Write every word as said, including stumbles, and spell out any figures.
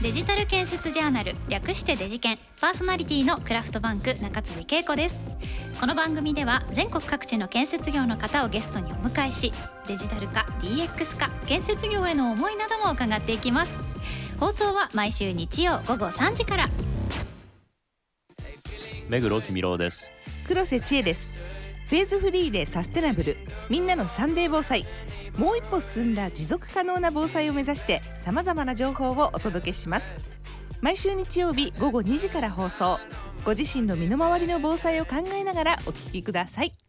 デジタル建設ジャーナル、略してデジケン、パーソナリティのクラフトバンク中辻恵子です。この番組では全国各地の建設業の方をゲストにお迎えし、デジタル化、 ディーエックス 化、建設業への思いなども伺っていきます。放送は毎週日曜午後さんじから。 目黒きみろうです。 黒瀬千恵です。フェーズフリーでサステナブル、みんなのサンデー防災、もう一歩進んだ持続可能な防災を目指して様々な情報をお届けします。毎週日曜日午後にじから放送。ご自身の身の回りの防災を考えながらお聞きください。